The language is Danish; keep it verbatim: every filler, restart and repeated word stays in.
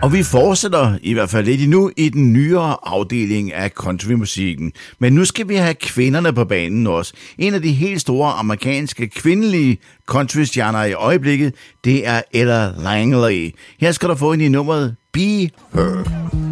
Og vi fortsætter i hvert fald lidt endnu i den nyere afdeling af countrymusikken. Men nu skal vi have kvinderne på banen også. En af de helt store amerikanske kvindelige countrystjerner i øjeblikket, det er Ella Langley. Her skal du få hende i nummeret Be Her.